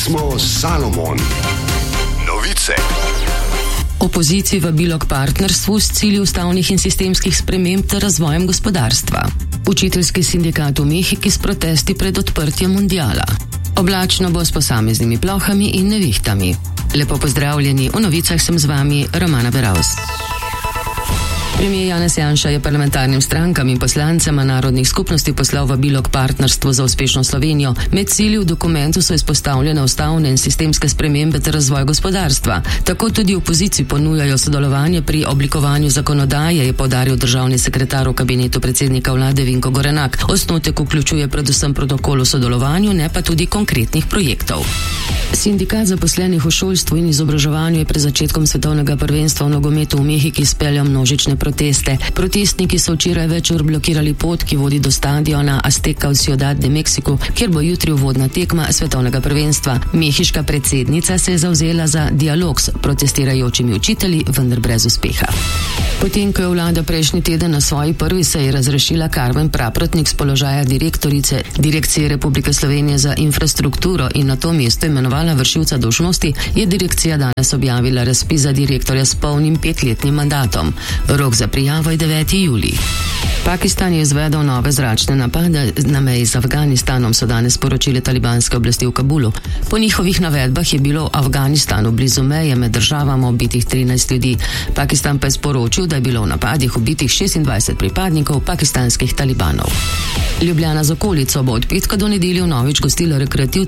Pismo Salomon. Novice. Opoziciji vabilo k partnerstvu s cilji ustavnih in sistemskih sprememb ter razvojem gospodarstva. Učiteljski sindikat v Mehiki s protesti pred odprtjem mundiala. Oblačno bo s posameznimi plohami in nevihtami. Lepo pozdravljeni, v novicah sem z vami Romana Beravs. Premier Janez Janša je parlamentarnim strankam in poslancema narodnih skupnosti poslal vabilo k partnerstvu za uspešno Slovenijo. Med cilji v dokumentu so izpostavljene ustavne in sistemske spremembe ter razvoj gospodarstva. Tako tudi opoziciji ponujajo sodelovanje pri oblikovanju zakonodaje, je poudaril državni sekretar v kabinetu predsednika vlade Vinko Gorenak. Osnutek vključuje predvsem protokol o sodelovanju, ne pa tudi konkretnih projektov. Sindikat zaposlenih v šolstvu in izobraževanju je pred začetkom svetovnega prvenstva v nogometu v Mehiki izpeljal množične proteste. Protestniki so včeraj več ur blokirali pot, ki vodi do stadiona Azteca v Ciudad de México, kjer bo jutri uvodna tekma svetovnega prvenstva. Mehiška predsednica se je zavzela za dialog s protestirajočimi učitelji, vendar brez uspeha. Potem, ko je vlada prejšnji teden na svoji prvi seji razrešila Karmen Praprotnik z položaja direktorice Direkcije Republike Slovenije za infrastrukturo in na to mesto imenovala vršilca dolžnosti, je direkcija danes objavila razpis za direktorja s polnim 5-letnim mandatom. Rok za prijavo je 9. julij. Pakistan je izvedel nove zračne napade na meji z Afganistanom, so danes sporočile talibanske oblasti v Kabulu. Po njihovih navedbah je bilo v Afganistanu blizu meje med državama ubitih 13 ljudi. Pakistan pa je sporočil, da je bilo v napadih ubitih 26 pripadnikov pakistanskih talibanov. Ljubljana z okolico bo od petka do nedelje vnovič gostila rekreativce